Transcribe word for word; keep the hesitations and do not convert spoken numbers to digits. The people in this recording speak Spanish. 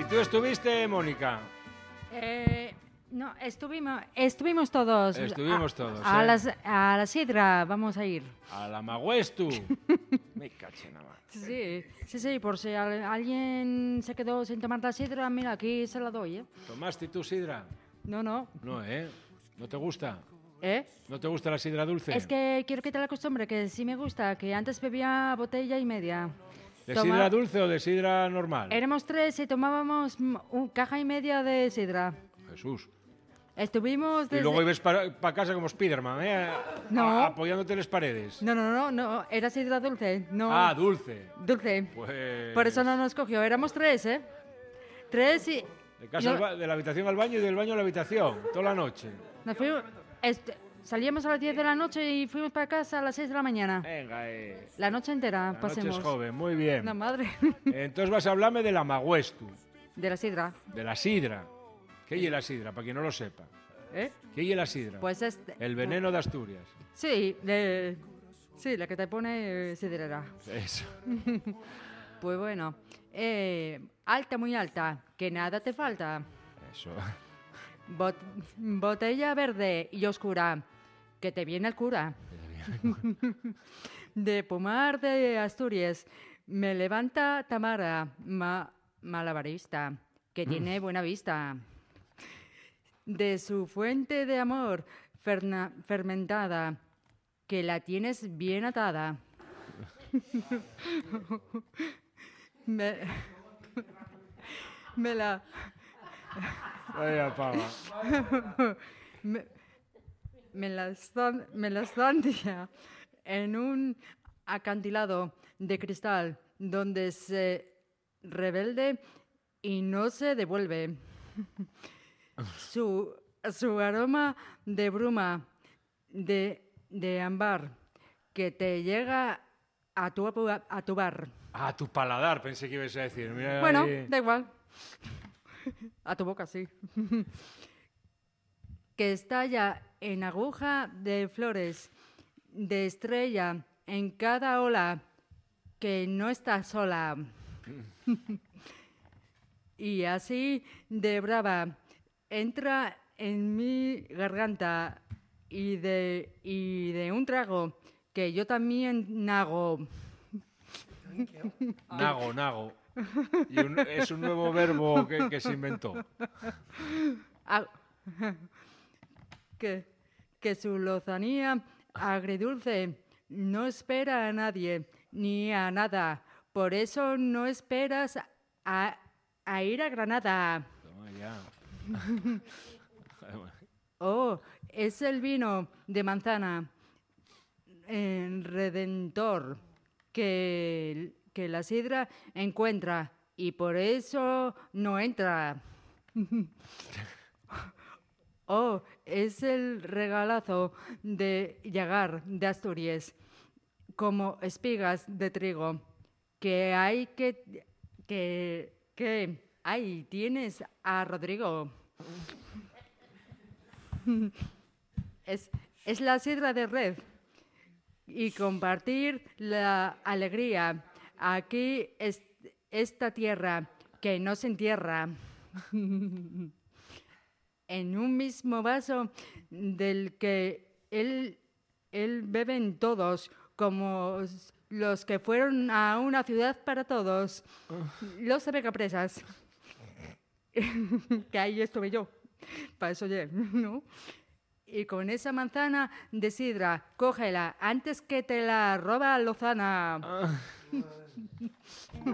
tú estuviste, Mónica? Eh, no, estuvimos, estuvimos todos. Estuvimos a, todos, A, ¿eh? las, a la sidra vamos a ir. A la Magüestu. Me caché nada más. Sí, sí, sí, por si al- alguien se quedó sin tomar la sidra, mira, aquí se la doy, ¿eh? ¿Tomaste tú sidra? No, no. No, ¿eh? ¿No te gusta? ¿Eh? ¿No te gusta la sidra dulce? Es que quiero quitar la costumbre, que sí me gusta, que antes bebía botella y media. ¿De Toma- sidra dulce o de sidra normal? Éramos tres y tomábamos mm, un caja y media de sidra. Jesús. Estuvimos Y desde... luego ibas para casa como Spiderman, ¿eh? No. A- apoyándote en las paredes. No, no, no, no, era sidra dulce, no... Ah, dulce. Dulce. Pues... Por eso no nos cogió, éramos tres, ¿eh? Tres y... De, casa y al ba- de la habitación al baño y del baño a la habitación, toda la noche. nos fuimos... este, salíamos a las diez de la noche y fuimos para casa a las seis de la mañana. Venga, eh. La noche entera, La pasemos. noche es joven, muy bien. La madre. Entonces vas a hablarme de la Magüestu, De la sidra, de la sidra. ¿Qué es la sidra? Para quien no lo sepa. ¿eh? ¿Qué es la sidra? Pues este... El veneno de Asturias. Sí, de... Sí, la que te pone eh, sidrera. Eso. Pues bueno, eh, alta, muy alta, que nada te falta. Eso. Bot- botella verde y oscura, que te viene el cura. De Pomar de Asturias, me levanta Tamara, ma- malabarista, que tiene buena vista. De su fuente de amor, ferna- fermentada, que la tienes bien atada. me, me la... Vaya pava. me, me la estan- me la estancia en un acantilado de cristal donde se rebelde y no se devuelve. Su, su aroma de bruma, de, de ámbar, que te llega a tu, apu- a tu bar. Ah, tu paladar, pensé que ibas a decir. Mira Bueno, ahí. da igual. A tu boca, sí. Que estalla en aguja de flores, de estrella en cada ola, que no está sola. Y así de brava entra en mi garganta y de, y de un trago que yo también nago. Nago, nago. Y un- es un nuevo verbo que, que se inventó. Ah, que, que su lozanía agridulce no espera a nadie ni a nada. Por eso no esperas a, a ir a Granada. Toma ya. Oh, es el vino de manzana eh, redentor que, que la sidra encuentra y por eso no entra. Oh, es el regalazo de Llagar de Asturias, como espigas de trigo, que hay que... que... que... ahí tienes a Rodrigo. Es, es la sidra de red y compartir la alegría. Aquí es esta tierra que no se entierra. En un mismo vaso del que él, él beben todos, como los que fueron a una ciudad para todos, los abecapresas. Que ahí estuve yo, para eso ya, ¿no? Y con esa manzana de sidra, cógela antes que te la roba Lozana.